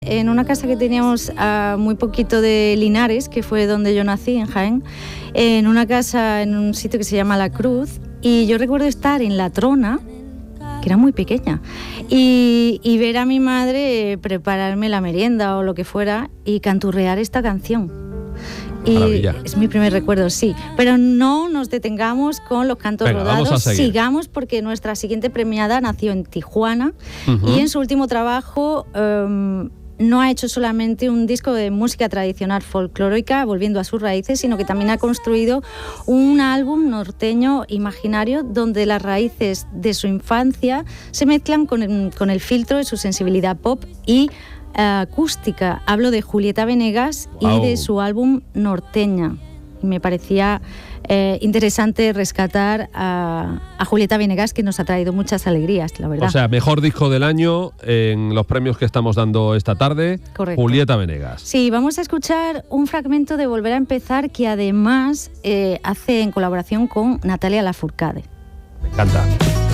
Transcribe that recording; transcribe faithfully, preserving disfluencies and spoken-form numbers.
En una casa que teníamos a muy poquito de Linares, que fue donde yo nací, en Jaén, en una casa en un sitio que se llama La Cruz, y yo recuerdo estar en la trona, que era muy pequeña, y, y ver a mi madre prepararme la merienda o lo que fuera y canturrear esta canción. Y Maravilla. Es mi primer recuerdo, sí. Pero no nos detengamos con los cantos Venga, rodados. vamos a seguir. Sigamos, porque nuestra siguiente premiada nació en Tijuana, uh-huh. y en su último trabajo um, no ha hecho solamente un disco de música tradicional folclórica, volviendo a sus raíces, sino que también ha construido un álbum norteño imaginario donde las raíces de su infancia se mezclan con el, con el filtro de su sensibilidad pop y acústica. Hablo de Julieta Venegas y oh. de su álbum Norteña. Me parecía eh, interesante rescatar a, a Julieta Venegas, que nos ha traído muchas alegrías, la verdad. O sea, mejor disco del año en los premios que estamos dando esta tarde. Correcto. Julieta Venegas. Sí, vamos a escuchar un fragmento de Volver a empezar, que además eh, hace en colaboración con Natalia Lafourcade. Me encanta.